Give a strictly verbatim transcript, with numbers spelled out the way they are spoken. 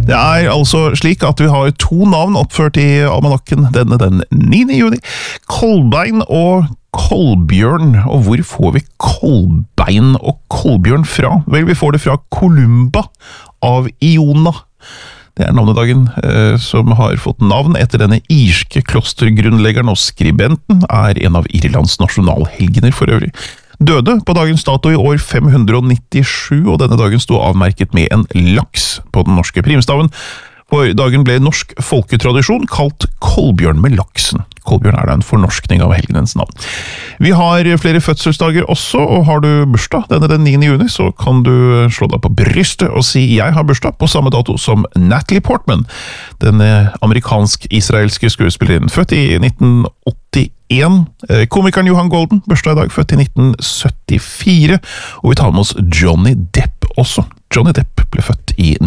Det er altså slik at vi har to navn oppført i almanakken denne den niende juni. Kolbein og Kolbjørn. Og hvor får vi Kolbein og Kolbjørn fra? Vel, vi får det fra Columba av Iona. Det er navnedagen eh, som har fått navn etter denne irske klostergrunnleggeren og skribenten, er en av Irlands nasjonalhelgener for øvrig. Døde på dagens dato i år fem hundre nittisju, og denne dagen sto avmerket med en laks på den norske primstaven. For dagen ble norsk folketradisjon kalt Kolbjørn med laksen. Kolbjørn er da en fornorskning av helgenens navn. Vi har flere fødselsdager også, og har du bursdag denne den niende juni, så kan du slå deg på brystet og si jeg har bursdag på samme dato som Natalie Portman, den amerikansk-israelske skuespilleren, født i nitten åttien. Komikeren Johan Golden, bursdag i dag, født i nitten syttifire, og vi tar med oss Johnny Depp også. Johnny Depp ble født i